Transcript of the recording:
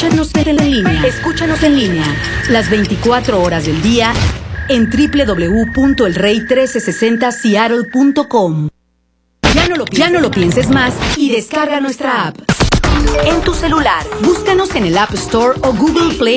Escúchanos en línea. Escúchanos en línea. Las 24 horas del día en www.elrey1360seattle.com. Ya no lo pienses más y descarga nuestra app. En tu celular, búscanos en el App Store o Google Play